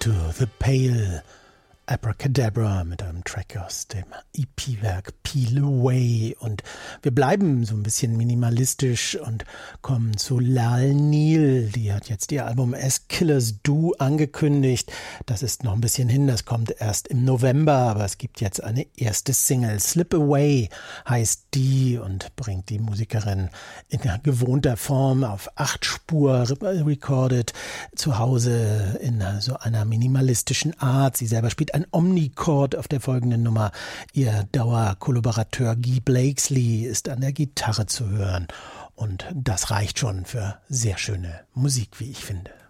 Into the Pale Abracadabra mit einem Track aus dem EP-Werk Peel Away. Und wir bleiben so ein bisschen minimalistisch und kommen zu Lal Neal. Die hat jetzt ihr Album As Killers Do angekündigt. Das ist noch ein bisschen hin, das kommt erst im November, aber es gibt jetzt eine erste Single. Slip Away heißt die und bringt die Musikerin in gewohnter Form auf 8 Spur recorded zu Hause in so einer minimalistischen Art. Sie selber spielt ein Omnichord auf der folgenden Nummer. Ihr Dauerkollaborateur Guy Blakesley ist an der Gitarre zu hören. Und das reicht schon für sehr schöne Musik, wie ich finde.